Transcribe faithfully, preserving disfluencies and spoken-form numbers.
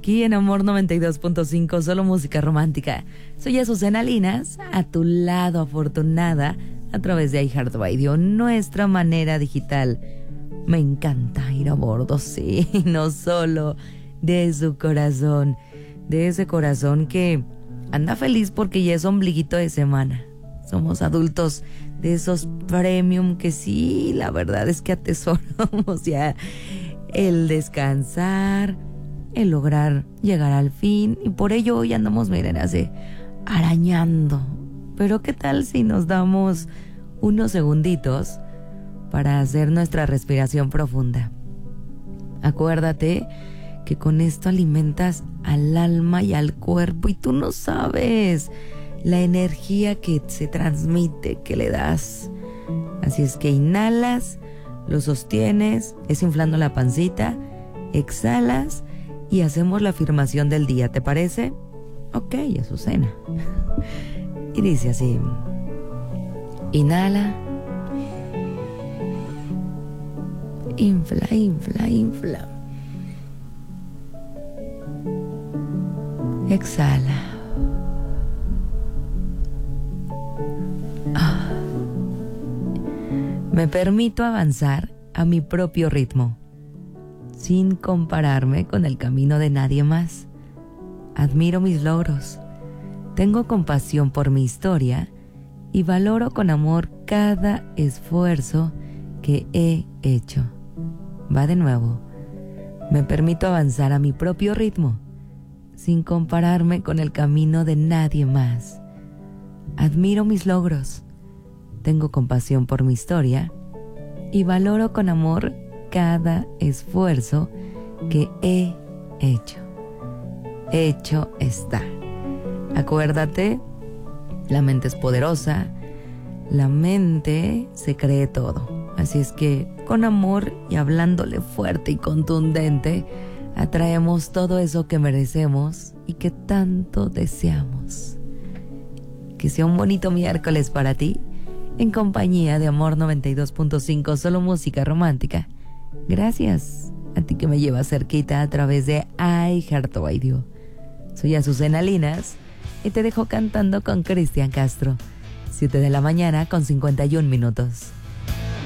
aquí en Amor noventa y dos punto cinco, solo música romántica. Soy Azucena Linas, a tu lado afortunada, a través de iHeartRadio, nuestra manera digital. Me encanta ir a bordo, sí, no solo de su corazón, de ese corazón que anda feliz porque ya es ombliguito de semana. Somos adultos de esos premium que sí, la verdad es que atesoramos ya el descansar, el lograr llegar al fin, y por ello hoy andamos, miren, así, arañando. Pero ¿qué tal si nos damos unos segunditos para hacer nuestra respiración profunda? Acuérdate que con esto alimentas al alma y al cuerpo, y tú no sabes la energía que se transmite, que le das. Así es que inhalas, lo sostienes, es inflando la pancita, exhalas y hacemos la afirmación del día, ¿te parece? Ok, Azucena. Y dice así: inhala, infla, infla, infla. Exhala. Ah. Me permito avanzar a mi propio ritmo, sin compararme con el camino de nadie más. Admiro mis logros, tengo compasión por mi historia y valoro con amor cada esfuerzo que he hecho. Va de nuevo. Me permito avanzar a mi propio ritmo, sin compararme con el camino de nadie más. Admiro mis logros, tengo compasión por mi historia y valoro con amor cada esfuerzo que he hecho. Hecho está. Acuérdate, la mente es poderosa, la mente se cree todo. Así es que con amor y hablándole fuerte y contundente, atraemos todo eso que merecemos y que tanto deseamos. Que sea un bonito miércoles para ti, en compañía de Amor noventa y dos punto cinco, solo música romántica. Gracias a ti que me llevas cerquita a través de iHeartRadio. Soy Azucena Linas y te dejo cantando con Cristian Castro. siete de la mañana con cincuenta y un minutos.